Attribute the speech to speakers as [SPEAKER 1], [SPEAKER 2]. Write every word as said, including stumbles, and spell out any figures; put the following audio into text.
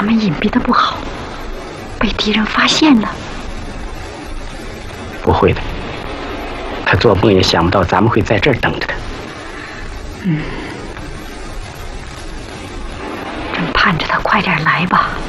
[SPEAKER 1] 咱们隐蔽的不好，被敌人发现了。
[SPEAKER 2] 不会的，他做梦也想不到咱们会在这儿等着他。
[SPEAKER 1] 嗯，正盼着他快点来吧。